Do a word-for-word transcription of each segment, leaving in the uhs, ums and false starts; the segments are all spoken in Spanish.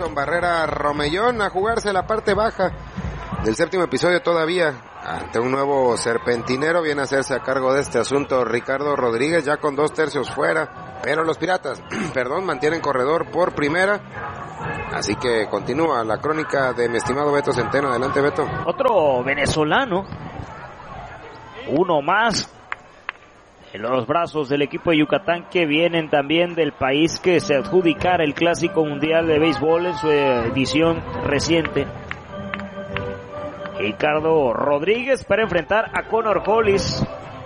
Nelson Barrera Romellón a jugarse la parte baja del séptimo episodio todavía. Ante un nuevo serpentinero viene a hacerse a cargo de este asunto Ricardo Rodríguez, ya con dos tercios fuera. Pero los Piratas, perdón, mantienen corredor por primera. Así que continúa la crónica de mi estimado Beto Centeno. Adelante, Beto. Otro venezolano. Uno más en los brazos del equipo de Yucatán, que vienen también del país que se adjudicara el Clásico Mundial de Béisbol en su edición reciente. Ricardo Rodríguez para enfrentar a Connor Hollis.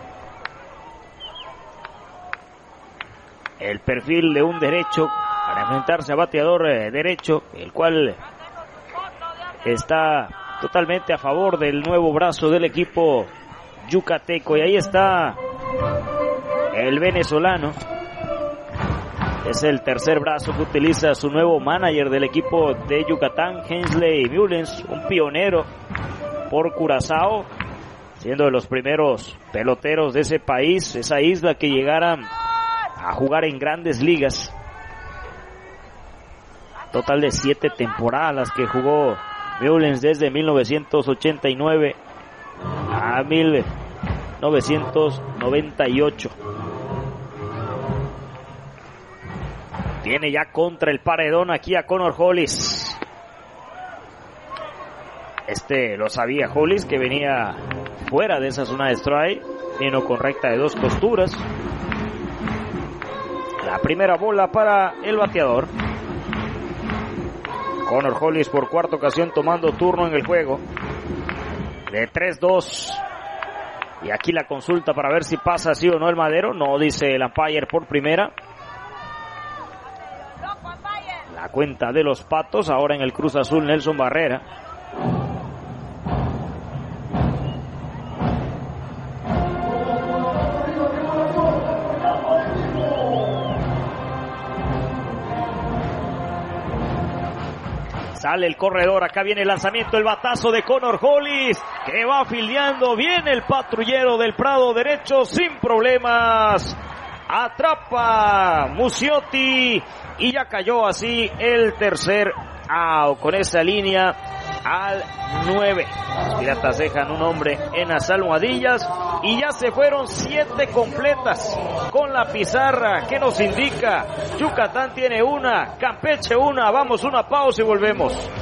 El perfil de un derecho para enfrentarse a bateador eh, derecho, el cual está totalmente a favor del nuevo brazo del equipo yucateco. Y ahí está el venezolano. Es el tercer brazo que utiliza su nuevo manager del equipo de Yucatán, Hensley Mullins, un pionero por Curazao, siendo de los primeros peloteros de ese país, esa isla que llegaran a jugar en grandes ligas. Total de siete temporadas que jugó Mullins desde mil novecientos ochenta y nueve a mil novecientos noventa y ocho. Tiene ya contra el paredón aquí a Connor Hollis. Este lo sabía Hollis, que venía fuera de esa zona de strike, vino con recta de dos costuras. La primera bola para el bateador. Connor Hollis por cuarta ocasión tomando turno en el juego. De tres dos. Y aquí la consulta para ver si pasa sí o no el madero. No, dice el umpire por primera. La cuenta de los Patos, ahora en el Cruz Azul Nelson Barrera. Sale el corredor, acá viene el lanzamiento, el batazo de Connor Hollis, que va fildeando bien el patrullero del Prado derecho, sin problemas. Atrapa Muciotti y ya cayó así el tercer out. Con esa línea al nueve. Los Piratas dejan un hombre en las almohadillas y ya se fueron siete completas con la pizarra que nos indica Yucatán tiene una, Campeche una. Vamos, una pausa y volvemos.